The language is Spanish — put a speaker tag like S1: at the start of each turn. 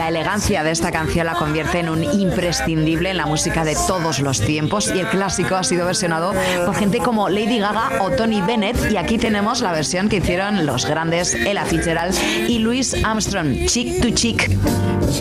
S1: La elegancia de esta canción la convierte en un imprescindible en la música de todos los tiempos y el clásico ha sido versionado por gente como Lady Gaga o Tony Bennett y aquí tenemos la versión que hicieron los grandes Ella Fitzgerald y Louis Armstrong, Cheek to Cheek.